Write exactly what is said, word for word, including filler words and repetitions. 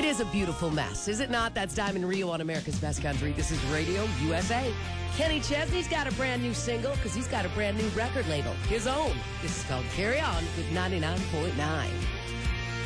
It is a beautiful mess, is it not? That's Diamond Rio on America's Best Country. This is Radio U S A. Kenny Chesney's got a brand new single because he's got a brand new record label, his own. This is called Carry On with ninety-nine point nine.